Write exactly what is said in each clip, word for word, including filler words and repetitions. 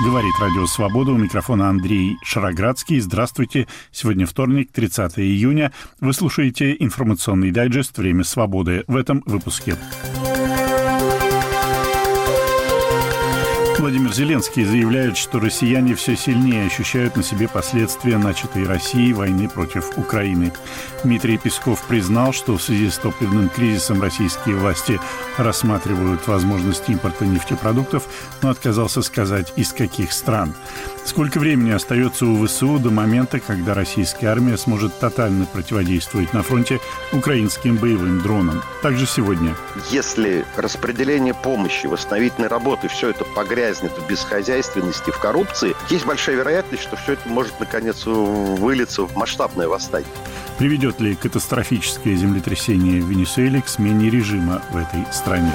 Говорит Радио Свобода. У микрофона Андрей Шароградский. Здравствуйте. Сегодня вторник, тридцатое июня. Вы слушаете информационный дайджест «Время свободы». В этом выпуске. Владимир Зеленский заявляет, что россияне все сильнее ощущают на себе последствия начатой Россией войны против Украины. Дмитрий Песков признал, что в связи с топливным кризисом российские власти рассматривают возможность импорта нефтепродуктов, но отказался сказать, из каких стран. Сколько времени остается у ВСУ до момента, когда российская армия сможет тотально противодействовать на фронте украинским боевым дронам? Также сегодня. Если распределение помощи, восстановительной работы, все это погрязнет в бесхозяйственности, в коррупции, есть большая вероятность, что все это может, наконец, вылиться в масштабное восстание. Приведет ли катастрофическое землетрясение в Венесуэле к смене режима в этой стране?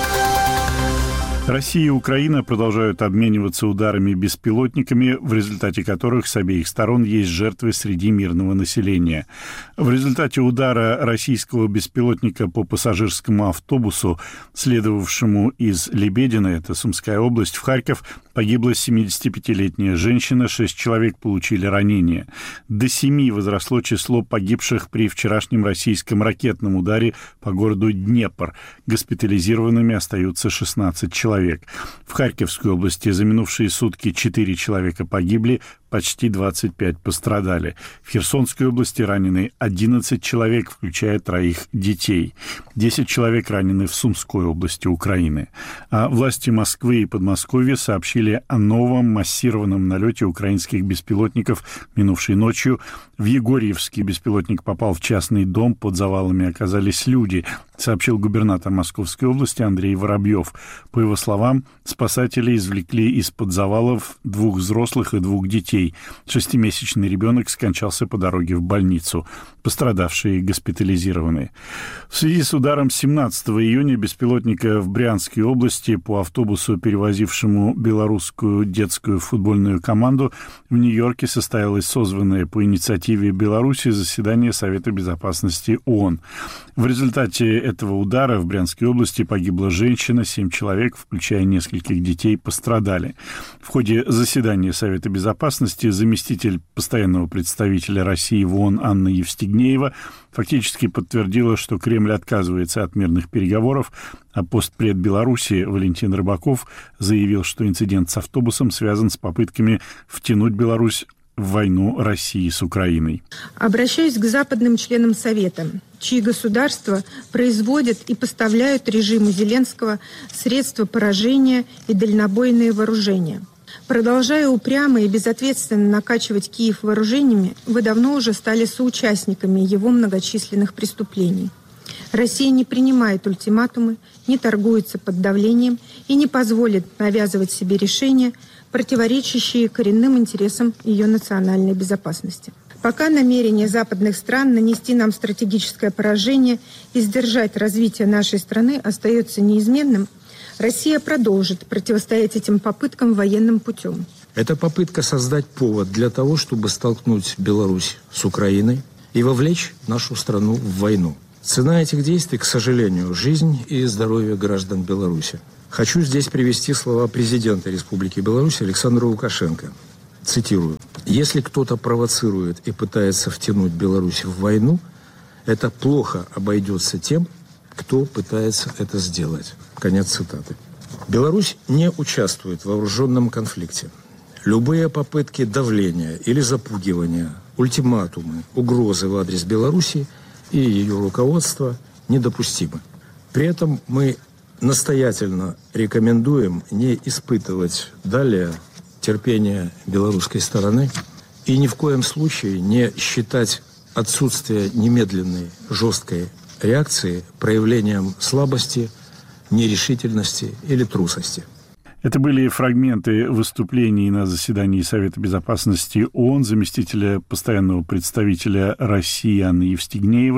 Россия и Украина продолжают обмениваться ударами-беспилотниками, в результате которых с обеих сторон есть жертвы среди мирного населения. В результате удара российского беспилотника по пассажирскому автобусу, следовавшему из Лебедина, это Сумская область, в Харьков, погибла семидесятипятилетняя женщина, шесть человек получили ранения. До семи возросло число погибших при вчерашнем российском ракетном ударе по городу Днепр. Госпитализированными остаются шестнадцать человек. В Харьковской области за минувшие сутки четыре человека погибли, почти двадцать пять пострадали. В Херсонской области ранены одиннадцать человек, включая троих детей. десять человек ранены в Сумской области Украины. А власти Москвы и Подмосковья сообщили о новом массированном налете украинских беспилотников минувшей ночью. В Егорьевский беспилотник попал в частный дом, под завалами оказались люди, сообщил губернатор Московской области Андрей Воробьев. По его словам, спасатели извлекли из-под завалов двух взрослых и двух детей. Шестимесячный ребенок скончался по дороге в больницу. Пострадавшие госпитализированы. В связи с ударом семнадцатого июня беспилотника в Брянской области по автобусу, перевозившему белорусскую детскую футбольную команду, в Нью-Йорке состоялось созванное по инициативе Беларуси заседание Совета Безопасности ООН. В результате этого удара в Брянской области погибла женщина, семь человек, включая нескольких детей, пострадали. В ходе заседания Совета Безопасности заместитель постоянного представителя России в ООН Анна Евстигнеева фактически подтвердила, что Кремль отказывается от мирных переговоров, а постпред Беларуси Валентин Рыбаков заявил, что инцидент с автобусом связан с попытками втянуть Беларусь в войну России с Украиной. Обращаюсь к западным членам Совета, чьи государства производят и поставляют режиму Зеленского средства поражения и дальнобойные вооружения. Продолжая упрямо и безответственно накачивать Киев вооружениями, вы давно уже стали соучастниками его многочисленных преступлений. Россия не принимает ультиматумы, не торгуется под давлением и не позволит навязывать себе решения, противоречащие коренным интересам ее национальной безопасности. Пока намерение западных стран нанести нам стратегическое поражение и сдержать развитие нашей страны остается неизменным, Россия продолжит противостоять этим попыткам военным путем. Это попытка создать повод для того, чтобы столкнуть Беларусь с Украиной и вовлечь нашу страну в войну. Цена этих действий, к сожалению, жизнь и здоровье граждан Беларуси. Хочу здесь привести слова президента Республики Беларусь Александра Лукашенко. Цитирую. «Если кто-то провоцирует и пытается втянуть Беларусь в войну, это плохо обойдется тем, кто пытается это сделать». Конец цитаты. Беларусь не участвует в вооруженном конфликте. Любые попытки давления или запугивания, ультиматумы, угрозы в адрес Беларуси и ее руководства недопустимы. При этом мы настоятельно рекомендуем не испытывать далее терпение белорусской стороны и ни в коем случае не считать отсутствие немедленной жесткой реакции проявлением слабости, нерешительности или трусости. Это были фрагменты выступлений на заседании Совета Безопасности ООН заместителя постоянного представителя России Анны Евстигнеевой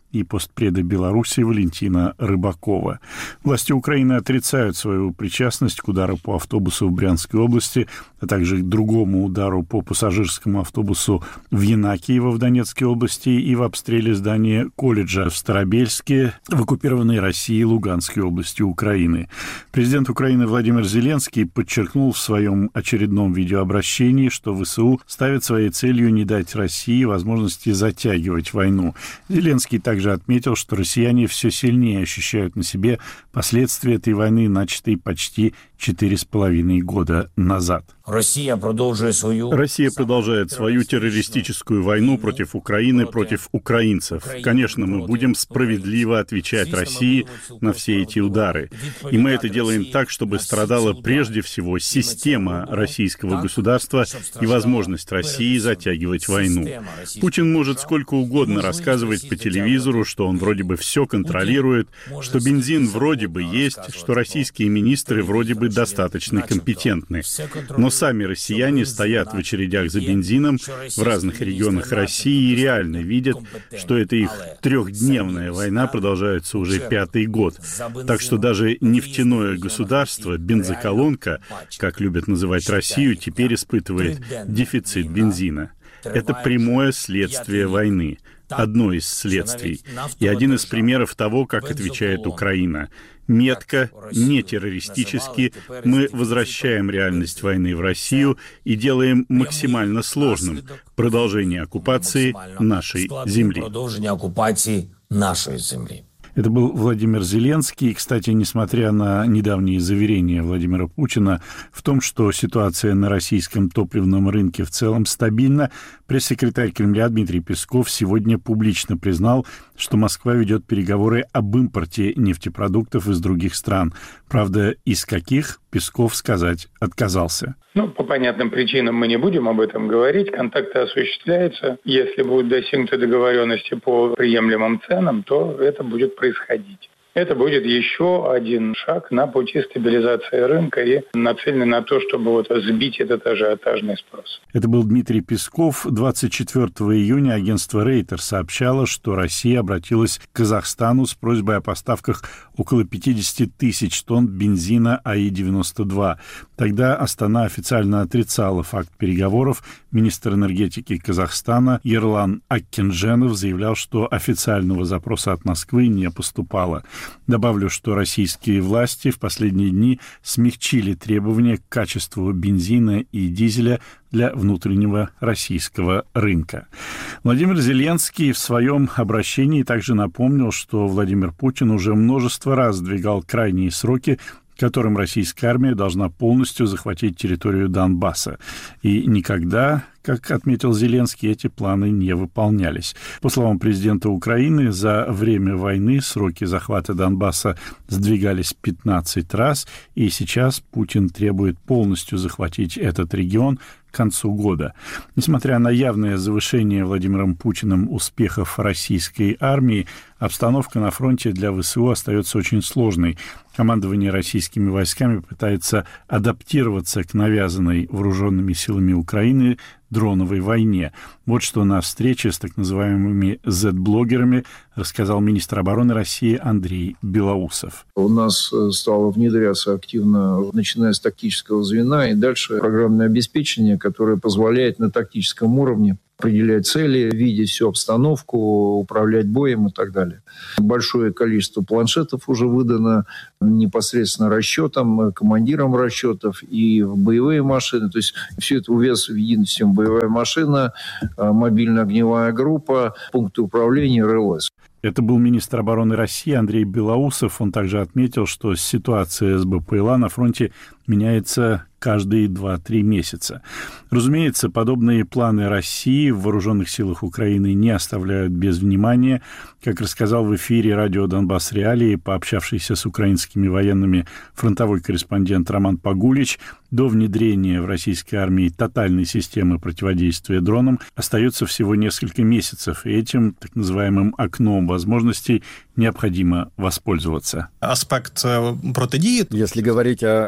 и постпреда Беларуси Валентина Рыбакова. Власти Украины отрицают свою причастность к удару по автобусу в Брянской области, а также к другому удару по пассажирскому автобусу в Янакиево в Донецкой области и в обстреле здания колледжа в Старобельске в оккупированной Россией Луганской области Украины. Президент Украины Владимир Зеленский подчеркнул в своем очередном видеообращении, что ВСУ ставит своей целью не дать России возможности затягивать войну. Зеленский также отметил, что россияне все сильнее ощущают на себе последствия этой войны, начатой почти четыре с половиной года назад. Россия продолжает свою... Россия продолжает свою террористическую войну против Украины, против украинцев. Конечно, мы будем справедливо отвечать России на все эти удары. И мы это делаем так, чтобы страдала прежде всего система российского государства и возможность России затягивать войну. Путин может сколько угодно рассказывать по телевизору, что он вроде бы все контролирует, что бензин вроде бы есть, что российские министры вроде бы достаточно компетентны. Но сами россияне стоят в очередях за бензином в разных регионах России и реально видят, что это их трехдневная война продолжается уже пятый год. Так что даже нефтяное государство, бензоколонка, как любят называть Россию, теперь испытывает дефицит бензина. Это прямое следствие войны. Одно из следствий. И один из примеров того, как отвечает Украина. Метко, не террористически, мы возвращаем реальность войны в Россию и делаем максимально сложным продолжение оккупации нашей земли. Продолжение оккупации нашей земли. Это был Владимир Зеленский. Кстати, несмотря на недавние заверения Владимира Путина в том, что ситуация на российском топливном рынке в целом стабильна, пресс-секретарь Кремля Дмитрий Песков сегодня публично признал, что Москва ведет переговоры об импорте нефтепродуктов из других стран. Правда, из каких, Песков сказать отказался. Ну, по понятным причинам мы не будем об этом говорить. Контакты осуществляются. Если будут достигнуты договоренности по приемлемым ценам, то это будет происходить. Это будет еще один шаг на пути стабилизации рынка и нацелен на то, чтобы вот сбить этот ажиотажный спрос. Это был Дмитрий Песков. двадцать четвёртого июня агентство Рейтер сообщало, что Россия обратилась к Казахстану с просьбой о поставках около пятьдесят тысяч тонн бензина А И девяносто два. Тогда Астана официально отрицала факт переговоров. Министр энергетики Казахстана Ерлан Аккенженов заявлял, что официального запроса от Москвы не поступало. Добавлю, что российские власти в последние дни смягчили требования к качеству бензина и дизеля для внутреннего российского рынка. Владимир Зеленский в своем обращении также напомнил, что Владимир Путин уже множество раз сдвигал крайние сроки, которым российская армия должна полностью захватить территорию Донбасса. И никогда, как отметил Зеленский, эти планы не выполнялись. По словам президента Украины, за время войны сроки захвата Донбасса сдвигались пятнадцать раз, и сейчас Путин требует полностью захватить этот регион к концу года. Несмотря на явное завышение Владимиром Путиным успехов российской армии, обстановка на фронте для ВСУ остается очень сложной. Командование российскими войсками пытается адаптироваться к навязанной вооруженными силами Украины дроновой войне. Вот что на встрече с так называемыми зет-блогерами рассказал министр обороны России Андрей Белоусов. У нас стало внедряться активно, начиная с тактического звена, и дальше программное обеспечение, которое позволяет на тактическом уровне определять цели, видеть всю обстановку, управлять боем и так далее. Большое количество планшетов уже выдано непосредственно расчетам, командирам расчетов и в боевые машины. То есть все это увез в единую систему: боевая машина, мобильная огневая группа, пункты управления, Эр Эл Эс. Это был министр обороны России Андрей Белоусов. Он также отметил, что ситуация с Бэ Пэ Эл А на фронте меняется каждые два-три месяца. Разумеется, подобные планы России в вооруженных силах Украины не оставляют без внимания. Как рассказал в эфире радио «Донбасс Реалии» пообщавшийся с украинскими военными фронтовой корреспондент Роман Погулич, до внедрения в российской армии тотальной системы противодействия дронам остается всего несколько месяцев, и этим так называемым окном возможностей необходимо воспользоваться. Аспект протидії. Если говорить о эф пи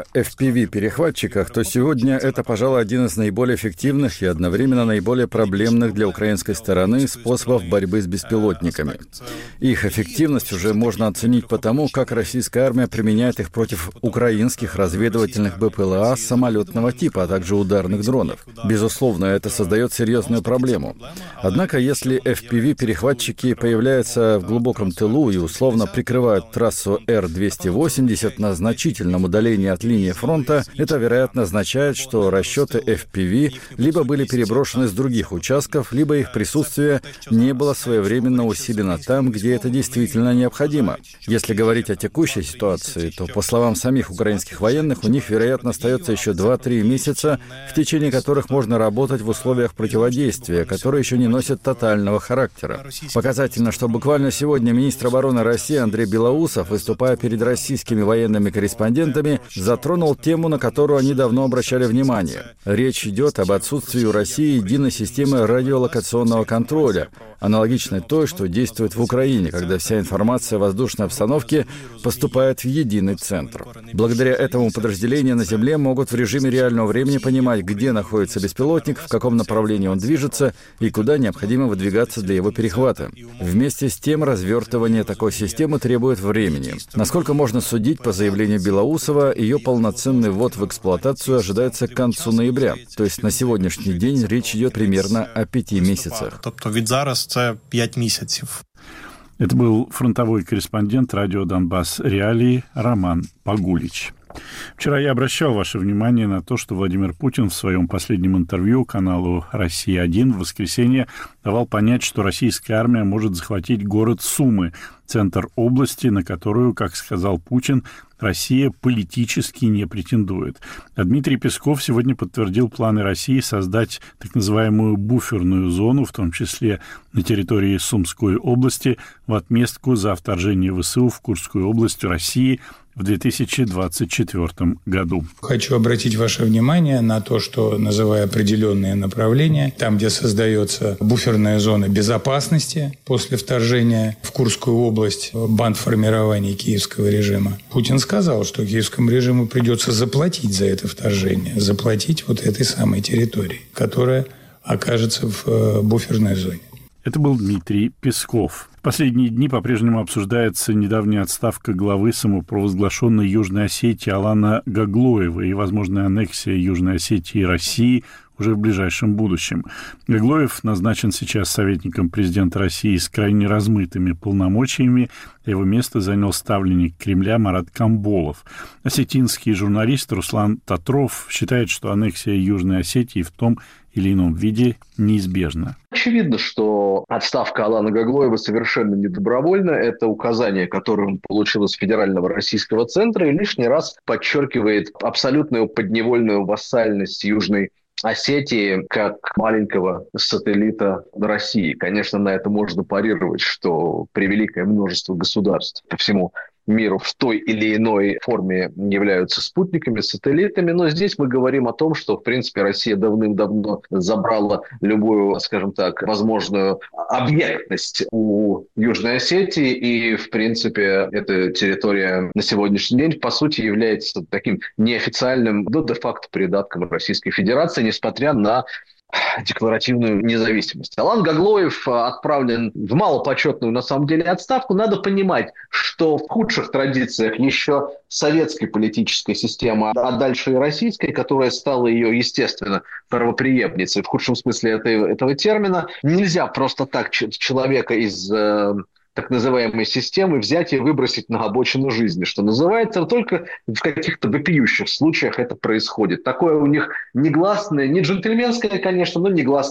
пи ви-перехватчиках, то сегодня это, пожалуй, один из наиболее эффективных и одновременно наиболее проблемных для украинской стороны способов борьбы с беспилотниками. Их эффективность уже можно оценить по тому, как российская армия применяет их против украинских разведывательных бэ пэ эл а самолетного типа, а также ударных дронов. Безусловно, это создает серьезную проблему. Однако, если эф пи ви-перехватчики появляются в глубоком тылу и условно прикрывают трассу эр двести восемьдесят на значительном удалении от линии фронта, это, вероятно, означает, что расчеты эф пи ви либо были переброшены с других участков, либо их присутствие не было своевременно усилено там, где это действительно необходимо. Если говорить о текущей ситуации, то, по словам самих украинских военных, у них, вероятно, остается еще два-три месяца, в течение которых можно работать в условиях противодействия, которые еще не носят тотального характера. Показательно, что буквально сегодня министр обороны России Андрей Белоусов, выступая перед российскими военными корреспондентами, затронул тему, на которую они давно обращали внимание. Речь идет об отсутствии у России единой системы радиолокационного контроля, аналогичной той, что действует в Украине, когда вся информация о воздушной обстановке поступает в единый центр. Благодаря этому подразделения на земле могут в режиме реального времени понимать, где находится беспилотник, в каком направлении он движется и куда необходимо выдвигаться для его перехвата. Вместе с тем, развертывание такой системы требует времени. Насколько можно судить по заявлению Белоусова, ее полноценный ввод в эксплуатацию ожидается к концу ноября. То есть на сегодняшний день речь идет примерно о пяти месяцах. Тобто від зараз це п'ять місяців. Это был фронтовой корреспондент радио «Донбасс Реалии» Роман Погулич. Вчера я обращал ваше внимание на то, что Владимир Путин в своем последнем интервью каналу «Россия один» в воскресенье давал понять, что российская армия может захватить город Сумы, центр области, на которую, как сказал Путин, Россия политически не претендует. А Дмитрий Песков сегодня подтвердил планы России создать так называемую буферную зону, в том числе на территории Сумской области, в отместку за вторжение вэ эс у в Курскую область России в две тысячи двадцать четвёртом году. Хочу обратить ваше внимание на то, что, называя определенные направления, там, где создается буферная зона безопасности после вторжения в Курскую область бандформирований киевского режима, Путин сказал, что киевскому режиму придется заплатить за это вторжение, заплатить вот этой самой территории, которая окажется в буферной зоне. Это был Дмитрий Песков. В последние дни по-прежнему обсуждается недавняя отставка главы самопровозглашенной Южной Осетии Алана Гаглоева и возможная аннексия Южной Осетии России уже в ближайшем будущем. Гаглоев назначен сейчас советником президента России с крайне размытыми полномочиями. Его место занял ставленник Кремля Марат Камболов. Осетинский журналист Руслан Татров считает, что аннексия Южной Осетии в том или ином виде неизбежна. Очевидно, что отставка Алана Гаглоева совершенно не добровольна. Это указание, которое он получил из Федерального российского центра, и лишний раз подчеркивает абсолютную подневольную вассальность Южной Осетии как маленького сателлита России. Конечно, на это можно парировать, что превеликое множество государств по всему миру в той или иной форме являются спутниками, сателлитами, но здесь мы говорим о том, что, в принципе, Россия давным-давно забрала любую, скажем так, возможную объектность у Южной Осетии, и, в принципе, эта территория на сегодняшний день, по сути, является таким неофициальным, но де-факто придатком Российской Федерации, несмотря на декларативную независимость. Алан Гаглоев отправлен в малопочетную, на самом деле, отставку. Надо понимать, что в худших традициях еще советской политической системы, а дальше и российской, которая стала ее, естественно, правопреемницей, в худшем смысле этого, этого термина, нельзя просто так человека из э, так называемой системы взять и выбросить на обочину жизни, что называется. Только в каких-то вопиющих случаях это происходит. Такое у них негласное, не джентльменское, конечно, но негласное